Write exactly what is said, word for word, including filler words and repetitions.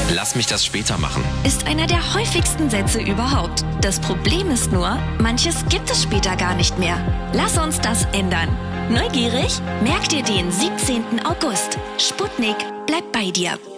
Lass mich das später machen. Ist einer der häufigsten Sätze überhaupt. Das Problem ist nur, manches gibt es später gar nicht mehr. Lass uns das ändern. Neugierig? Merk dir den siebzehnten August. Sputnik bleibt bei dir.